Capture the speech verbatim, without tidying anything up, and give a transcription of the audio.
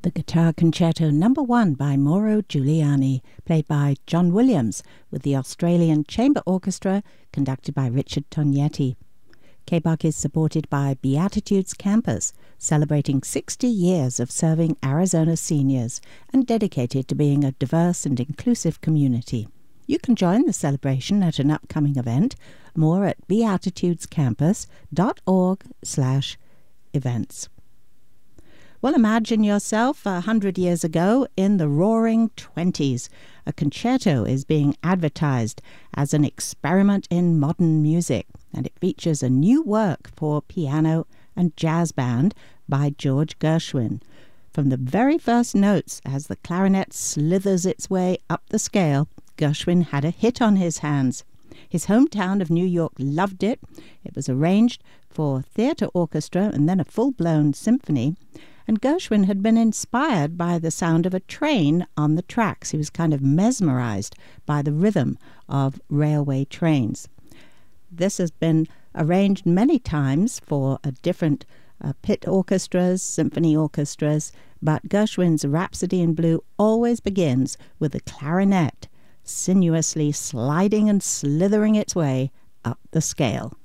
The Guitar Concerto Number One by Mauro Giuliani, played by John Williams with the Australian Chamber Orchestra, conducted by Richard Tognetti. K B U C is supported by Beatitudes Campus, celebrating sixty years of serving Arizona seniors and dedicated to being a diverse and inclusive community. You can join the celebration at an upcoming event. More at beatitudescampus dot org slash events. Well, imagine yourself a hundred years ago in the roaring twenties. A concerto is being advertised as an experiment in modern music, and it features a new work for piano and jazz band by George Gershwin. From the very first notes, as the clarinet slithers its way up the scale, Gershwin had a hit on his hands. His hometown of New York loved it. It was arranged for theatre orchestra and then a full-blown symphony. And Gershwin had been inspired by the sound of a train on the tracks. He was kind of mesmerized by the rhythm of railway trains. This has been arranged many times for a different uh, pit orchestras, symphony orchestras, but Gershwin's Rhapsody in Blue always begins with the clarinet sinuously sliding and slithering its way up the scale.